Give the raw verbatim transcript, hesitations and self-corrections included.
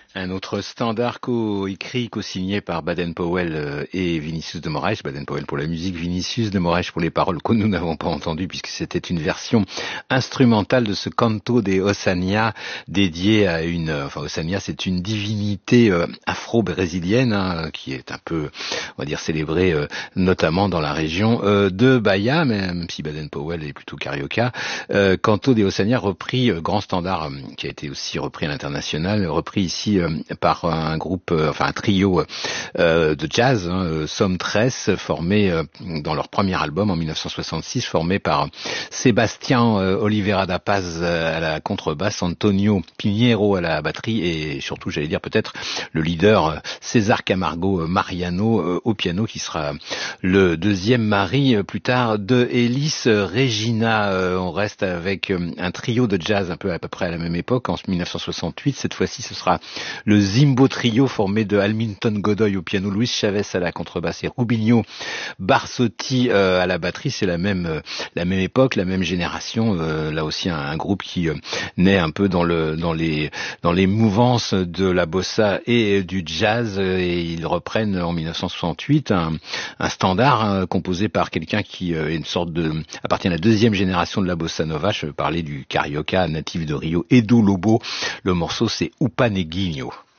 Un autre standard co-écrit, co-signé par Baden-Powell euh, et Vinicius de Moraes. Baden-Powell pour la musique, Vinicius de Moraes pour les paroles que nous n'avons pas entendues puisque c'était une version instrumentale de ce Canto de Ossania dédié à une, enfin Ossania c'est une divinité euh, afro-brésilienne hein, qui est un peu, on va dire, célébrée euh, notamment dans la région euh, de Bahia, même si Baden-Powell est plutôt carioca. Euh, Canto de Ossania repris, euh, grand standard euh, qui a été aussi repris à l'international, repris ici par un groupe, enfin un trio euh, de jazz, hein, Som Tres, formé euh, dans leur premier album en mille neuf cent soixante-six, formé par Sébastien euh, Oliveira da Paz à la contrebasse, Antonio Pinheiro à la batterie et surtout, j'allais dire peut-être le leader César Camargo Mariano euh, au piano, qui sera le deuxième mari euh, plus tard de Elis Regina. Euh, on reste avec euh, un trio de jazz un peu à peu près à la même époque, en mille neuf cent soixante-huit. Cette fois-ci, ce sera le Zimbo Trio formé de Hamilton Godoy au piano, Luis Chavez à la contrebasse et Rubinho Barsotti euh, à la batterie. C'est la même euh, la même époque, la même génération. Euh, là aussi un, un groupe qui euh, naît un peu dans le dans les dans les mouvances de la bossa et du jazz. Et ils reprennent en mille neuf cent soixante-huit un, un standard hein, composé par quelqu'un qui euh, est une sorte de appartient à la deuxième génération de la bossa nova. Je parlais du carioca natif de Rio, Edu Lobo. Le morceau c'est Upaneguinho.